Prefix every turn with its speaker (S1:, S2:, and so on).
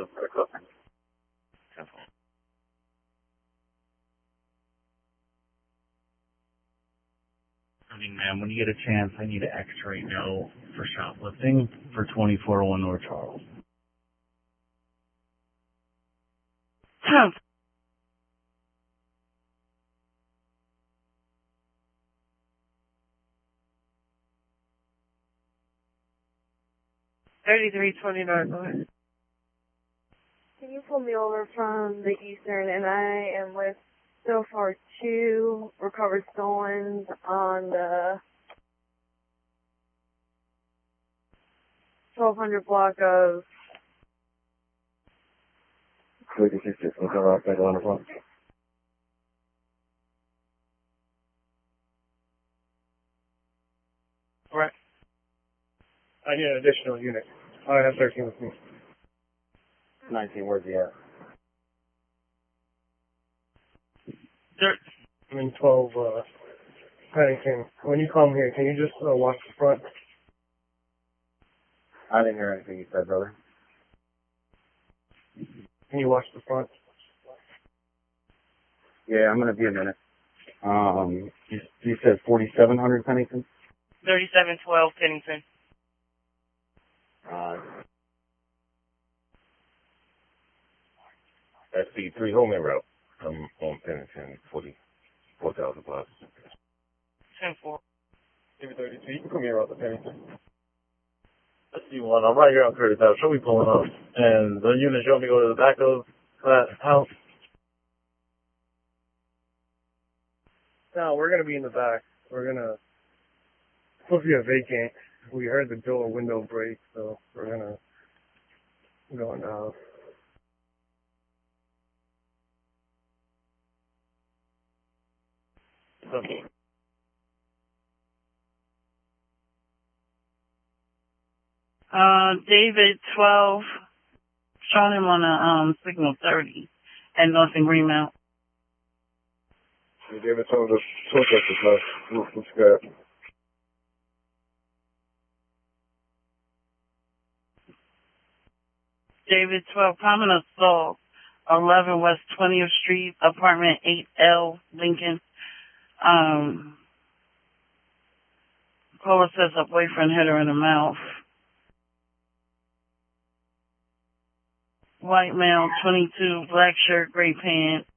S1: I mean, ma'am, when you get a chance, I need an X-ray note for shoplifting for 2401 North Charles.
S2: North. Can you pull me over from the Eastern, and I am with so far 2 recovered stolens on the 1200 block of...
S3: Right. I need an additional unit. I have 13 with me.
S4: 19, where's he at?
S3: I'm in 12, Pennington. When you come here, can you just watch the front?
S4: I didn't hear anything you said, brother.
S3: Can you watch the front?
S4: Yeah, I'm gonna be a minute. You said 4700 Pennington?
S2: 3712 Pennington.
S5: That's the 3 Holman route. I'm on Pennington, 44,000 plus.
S2: 10-4.
S3: Give me 32. You can come here out the Pennington.
S1: Let's see one. I'm right here on Curtis House. Show me pulling up. And the unit showed me go to the back of that house.
S3: No, we're gonna be in the back. We're gonna... It's supposed to be a vacant. We heard the door window break, so we're gonna go in the house.
S1: Okay.
S2: David 12, showing him on a signal 30 at North and Greenmount.
S5: David told us to Scott.
S2: David 12, common assault, 11 West 20th Street, apartment 8L, Lincoln. Caller says a boyfriend hit her in the mouth. White male, 22, black shirt, gray pants.